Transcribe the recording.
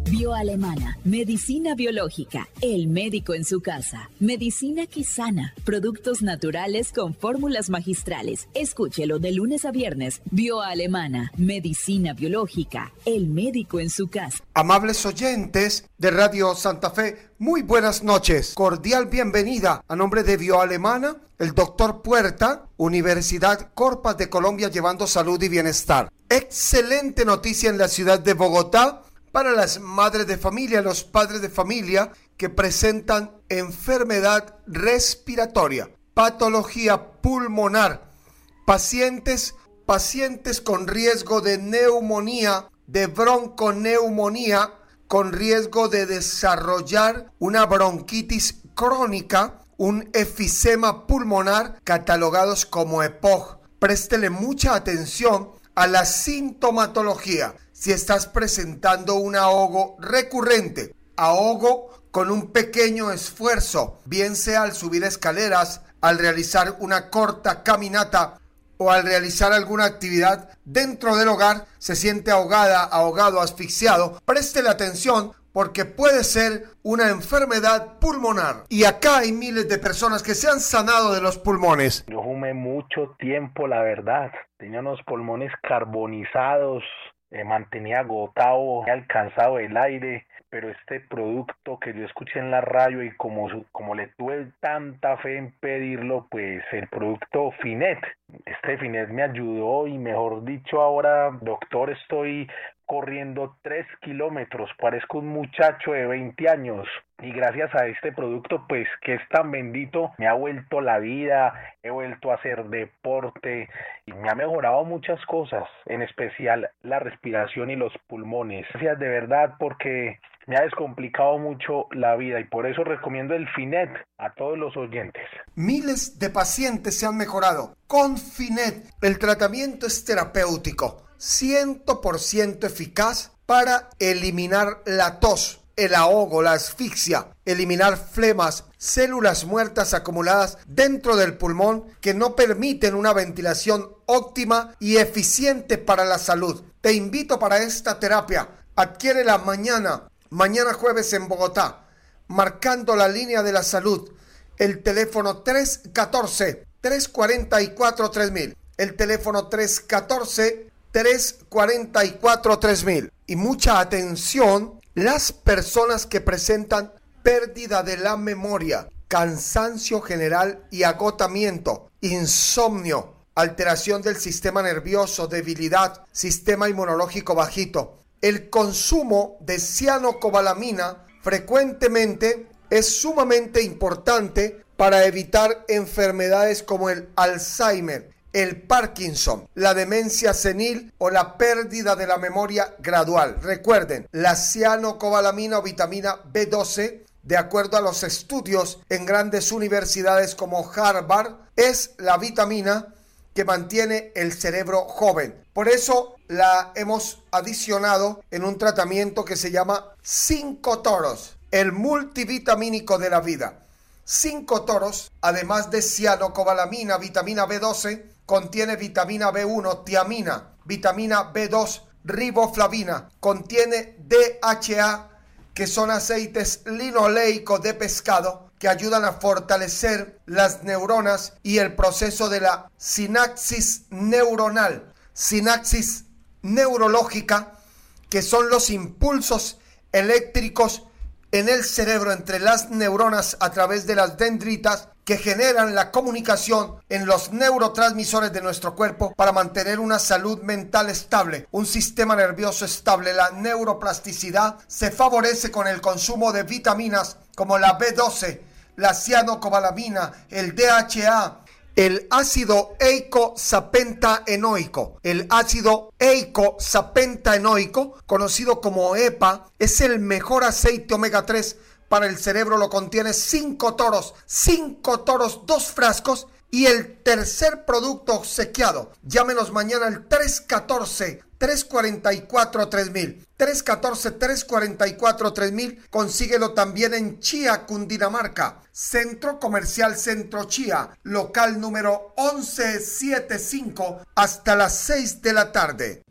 Bioalemana, medicina biológica, el médico en su casa, medicina que sana, productos naturales con fórmulas magistrales. Escúchelo de lunes a viernes. Bioalemana, medicina biológica, el médico en su casa. Amables oyentes de Radio Santa Fe, muy buenas noches. Cordial bienvenida a nombre de Bioalemana, el doctor Puerta, Universidad Corpas de Colombia, llevando salud y bienestar. Excelente noticia en la ciudad de Bogotá para las madres de familia, los padres de familia que presentan enfermedad respiratoria, patología pulmonar, pacientes con riesgo de neumonía, de bronconeumonía, con riesgo de desarrollar una bronquitis crónica, un efisema pulmonar, catalogados como EPOC. Préstele mucha atención a la sintomatología. Si estás presentando un ahogo recurrente, ahogo con un pequeño esfuerzo, bien sea al subir escaleras, al realizar una corta caminata o al realizar alguna actividad dentro del hogar, se siente ahogada, ahogado, asfixiado, préstele atención porque puede ser una enfermedad pulmonar. Y acá hay miles de personas que se han sanado de los pulmones. Yo fumé mucho tiempo, la verdad. Tenía unos pulmones carbonizados, mantenía agotado, alcanzado el aire, pero este producto que yo escuché en la radio y como le tuve tanta fe en pedirlo, pues el producto Finet, este Finet me ayudó y mejor dicho ahora, doctor, estoy corriendo 3 kilómetros, parezco un muchacho de 20 años y gracias a este producto pues que es tan bendito me ha vuelto la vida, he vuelto a hacer deporte y me ha mejorado muchas cosas, en especial la respiración y los pulmones. Gracias de verdad porque me ha descomplicado mucho la vida y por eso recomiendo el Finet a todos los oyentes. Miles de pacientes se han mejorado con Finet. El tratamiento es terapéutico, 100% eficaz para eliminar la tos, el ahogo, la asfixia, eliminar flemas, células muertas acumuladas dentro del pulmón que no permiten una ventilación óptima y eficiente para la salud. Te invito para esta terapia. Adquiérela mañana jueves en Bogotá, marcando la línea de la salud, el teléfono 314-344-3000, el teléfono 314-344-3000. Y mucha atención, las personas que presentan pérdida de la memoria, cansancio general y agotamiento, insomnio, alteración del sistema nervioso, debilidad, sistema inmunológico bajito. El consumo de cianocobalamina frecuentemente es sumamente importante para evitar enfermedades como el Alzheimer, el Parkinson, la demencia senil o la pérdida de la memoria gradual. Recuerden, la cianocobalamina o vitamina B12, de acuerdo a los estudios en grandes universidades como Harvard, es la vitamina que mantiene el cerebro joven. Por eso la hemos adicionado en un tratamiento que se llama 5 toros, el multivitamínico de la vida. 5 toros, además de cianocobalamina, vitamina B12, contiene vitamina B1, tiamina, vitamina B2, riboflavina, contiene DHA, que son aceites linoleicos de pescado que ayudan a fortalecer las neuronas y el proceso de la sinapsis neuronal, sinapsis neurológica, que son los impulsos eléctricos en el cerebro entre las neuronas a través de las dendritas que generan la comunicación en los neurotransmisores de nuestro cuerpo para mantener una salud mental estable, un sistema nervioso estable. La neuroplasticidad se favorece con el consumo de vitaminas como la B12, la cianocobalamina, el DHA, el ácido eicosapentaenoico. El ácido eicosapentaenoico, conocido como EPA, es el mejor aceite omega 3 para el cerebro. Lo contiene 5 toros, 2 frascos y el tercer producto obsequiado. Llámenos mañana al 314-344-3000. 314-344-3000. Consíguelo también en Chía, Cundinamarca. Centro Comercial Centro Chía, local número 1175, hasta las 6 de la tarde.